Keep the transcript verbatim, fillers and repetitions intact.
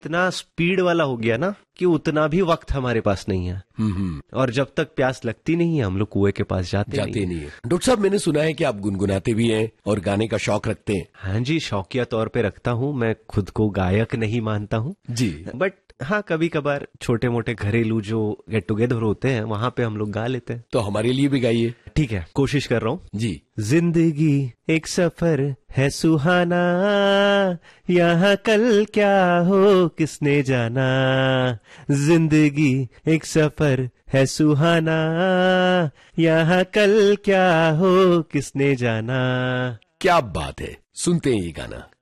इतना स्पीड वाला हो गया ना कि उतना भी वक्त हमारे पास नहीं है। और जब तक प्यास लगती नहीं है हम लोग कुएं के पास जाते, जाते नहीं, नहीं है। डॉक्टर साहब, मैंने सुना है कि आप गुनगुनाते भी हैं और गाने का शौक रखते हैं। हाँ जी, शौकिया तौर पे रखता हूँ। मैं खुद को गायक नहीं मानता हूँ जी, बट हाँ कभी कभार छोटे मोटे घरेलू जो गेट टुगेदर होते हैं वहां पे हम लोग गा लेते हैं। तो हमारे लिए भी गाइए। ठीक है, कोशिश कर रहा हूँ जी। जिंदगी एक सफर है सुहाना, यहाँ कल क्या हो किसने जाना। जिंदगी एक सफर है सुहाना, यहाँ कल क्या हो किसने जाना। क्या बात है, सुनते हैं ये गाना।